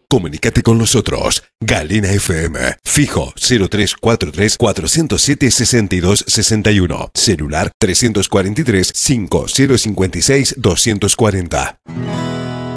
Comunícate con nosotros. Galena FM. Fijo 0343 407 6261. Celular 343 5056 240.